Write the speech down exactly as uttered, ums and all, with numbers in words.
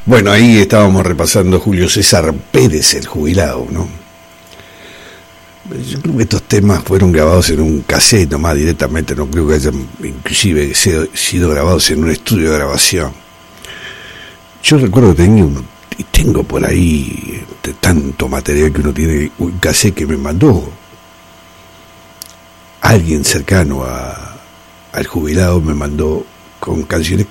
Bueno, ahí estábamos repasando Julio César Pérez, el jubilado, ¿no? Yo creo que estos temas fueron grabados en un cassette nomás directamente, no creo que hayan inclusive sido grabados en un estudio de grabación. Yo recuerdo que tenía un, y tengo por ahí de tanto material que uno tiene, un cassette que me mandó alguien cercano a, al jubilado, me mandó con canciones